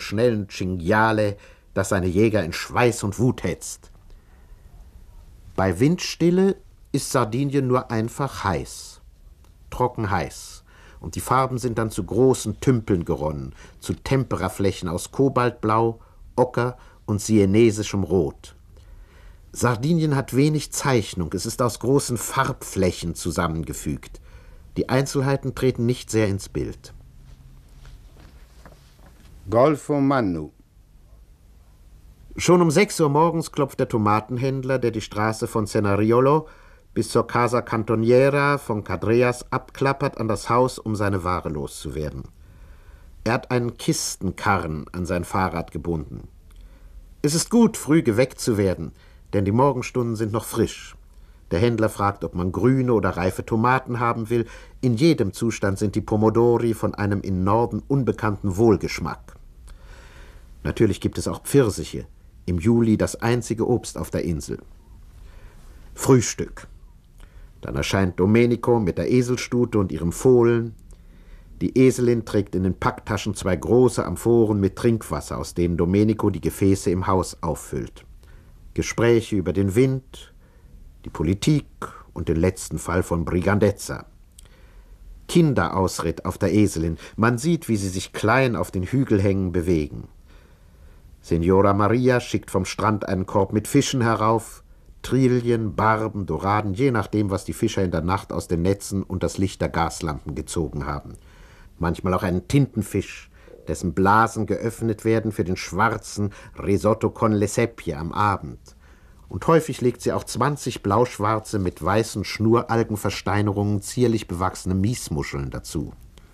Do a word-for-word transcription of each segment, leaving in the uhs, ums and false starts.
schnellen Cinghiale, das seine Jäger in Schweiß und Wut hetzt. Bei Windstille ist Sardinien nur einfach heiß, trocken heiß, und die Farben sind dann zu großen Tümpeln geronnen, zu Temperaflächen aus Kobaltblau, Ocker und sienesischem Rot. Sardinien hat wenig Zeichnung, es ist aus großen Farbflächen zusammengefügt. Die Einzelheiten treten nicht sehr ins Bild. Golfo Mannu. Schon um sechs Uhr morgens klopft der Tomatenhändler, der die Straße von Cenariolo bis zur Casa Cantoniera von Cadreas abklappert, an das Haus, um seine Ware loszuwerden. Er hat einen Kistenkarren an sein Fahrrad gebunden. Es ist gut, früh geweckt zu werden, denn die Morgenstunden sind noch frisch. Der Händler fragt, ob man grüne oder reife Tomaten haben will. In jedem Zustand sind die Pomodori von einem im Norden unbekannten Wohlgeschmack. Natürlich gibt es auch Pfirsiche, im Juli das einzige Obst auf der Insel. Frühstück. Dann erscheint Domenico mit der Eselstute und ihrem Fohlen. Die Eselin trägt in den Packtaschen zwei große Amphoren mit Trinkwasser, aus denen Domenico die Gefäße im Haus auffüllt. Gespräche über den Wind, die Politik und den letzten Fall von Brigandezza. Kinderausritt auf der Eselin. Man sieht, wie sie sich klein auf den Hügelhängen bewegen. Signora Maria schickt vom Strand einen Korb mit Fischen herauf. Trilien, Barben, Doraden, je nachdem, was die Fischer in der Nacht aus den Netzen und das Licht der Gaslampen gezogen haben. Manchmal auch einen Tintenfisch, dessen Blasen geöffnet werden für den schwarzen Risotto con le Seppie am Abend. Und häufig legt sie auch zwanzig blauschwarze mit weißen Schnuralgenversteinerungen zierlich bewachsene Miesmuscheln dazu.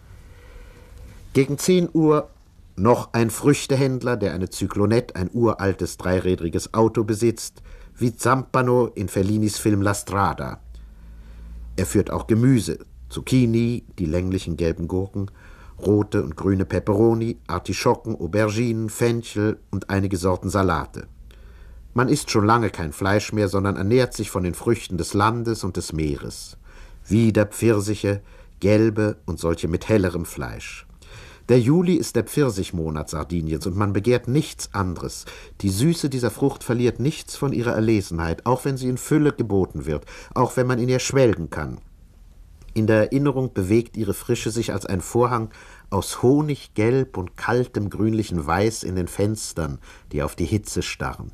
Gegen zehn Uhr noch ein Früchtehändler, der eine Zyklonette, ein uraltes dreirädriges Auto besitzt, wie Zampano in Fellinis Film La Strada. Er führt auch Gemüse, Zucchini, die länglichen gelben Gurken, rote und grüne Peperoni, Artischocken, Auberginen, Fenchel und einige Sorten Salate. Man isst schon lange kein Fleisch mehr, sondern ernährt sich von den Früchten des Landes und des Meeres. Wieder Pfirsiche, gelbe und solche mit hellerem Fleisch. Der Juli ist der Pfirsichmonat Sardiniens und man begehrt nichts anderes. Die Süße dieser Frucht verliert nichts von ihrer Erlesenheit, auch wenn sie in Fülle geboten wird, auch wenn man in ihr schwelgen kann. In der Erinnerung bewegt ihre Frische sich als ein Vorhang aus Honiggelb und kaltem grünlichen Weiß in den Fenstern, die auf die Hitze starren.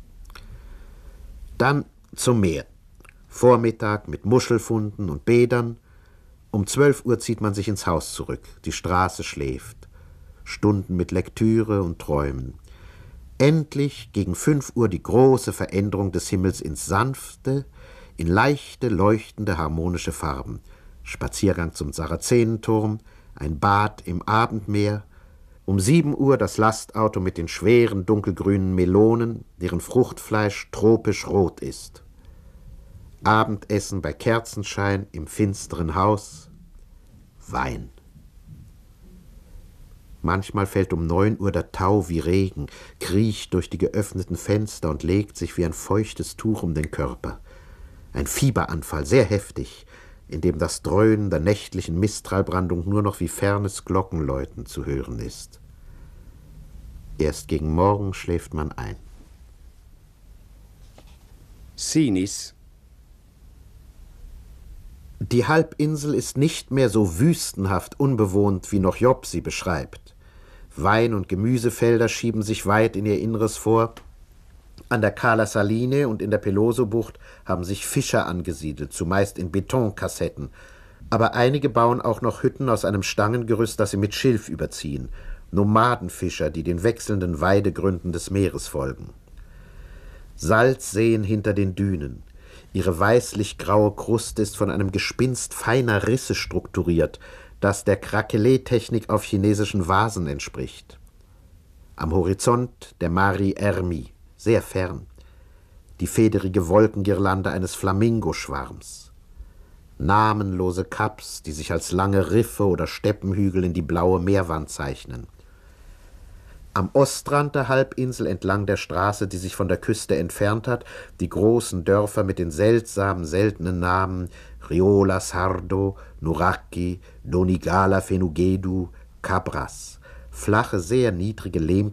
Dann zum Meer. Vormittag mit Muschelfunden und Bädern. Um zwölf Uhr zieht man sich ins Haus zurück. Die Straße schläft. Stunden mit Lektüre und Träumen. Endlich gegen fünf Uhr die große Veränderung des Himmels ins Sanfte, in leichte, leuchtende, harmonische Farben. Spaziergang zum Sarazenenturm, ein Bad im Abendmeer. Um sieben Uhr das Lastauto mit den schweren, dunkelgrünen Melonen, deren Fruchtfleisch tropisch rot ist. Abendessen bei Kerzenschein im finsteren Haus. Wein. Manchmal fällt um neun Uhr der Tau wie Regen, kriecht durch die geöffneten Fenster und legt sich wie ein feuchtes Tuch um den Körper. Ein Fieberanfall, sehr heftig, in dem das Dröhnen der nächtlichen Mistralbrandung nur noch wie fernes Glockenläuten zu hören ist. Erst gegen Morgen schläft man ein. Sinis. Die Halbinsel ist nicht mehr so wüstenhaft unbewohnt, wie noch Job sie beschreibt. Wein- und Gemüsefelder schieben sich weit in ihr Inneres vor. An der Cala Saline und in der Peloso-Bucht haben sich Fischer angesiedelt, zumeist in Betonkassetten. Aber einige bauen auch noch Hütten aus einem Stangengerüst, das sie mit Schilf überziehen. Nomadenfischer, die den wechselnden Weidegründen des Meeres folgen. Salzseen hinter den Dünen. Ihre weißlich-graue Kruste ist von einem Gespinst feiner Risse strukturiert, das der Craquelé-Technik auf chinesischen Vasen entspricht. Am Horizont der Mari Ermi, sehr fern, die federige Wolkengirlande eines Flamingoschwarms. Namenlose Kaps, die sich als lange Riffe oder Steppenhügel in die blaue Meerwand zeichnen. Am Ostrand der Halbinsel entlang der Straße, die sich von der Küste entfernt hat, die großen Dörfer mit den seltsamen, seltenen Namen Riola Sardo, Nuraqui, Donigala Fenugedu, Cabras. Flache, sehr niedrige Lehm